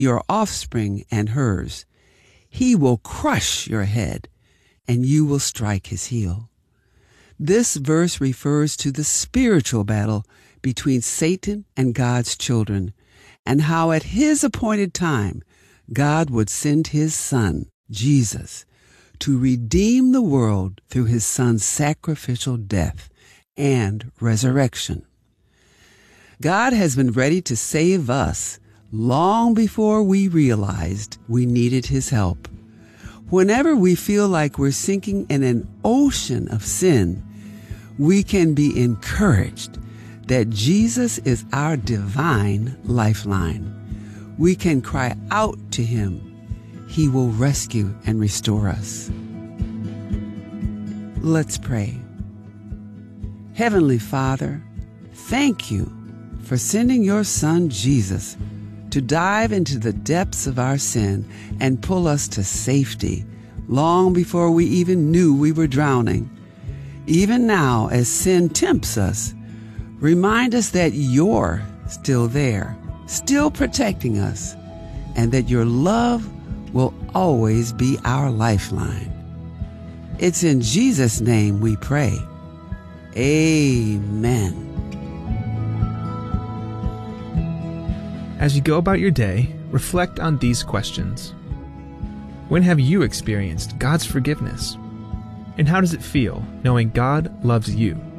your offspring and hers. He will crush your head, and you will strike his heel. This verse refers to the spiritual battle between Satan and God's children, and how at his appointed time, God would send his Son, Jesus, to redeem the world through his Son's sacrificial death and resurrection. God has been ready to save us long before we realized we needed his help. Whenever we feel like we're sinking in an ocean of sin, we can be encouraged that Jesus is our divine lifeline. We can cry out to him. He will rescue and restore us. Let's pray. Heavenly Father, thank you for sending your Son Jesus to dive into the depths of our sin and pull us to safety long before we even knew we were drowning. Even now, as sin tempts us, remind us that you're still there, still protecting us, and that your love will always be our lifeline. It's in Jesus' name we pray. Amen. As you go about your day, reflect on these questions. When have you experienced God's forgiveness? And how does it feel knowing God loves you?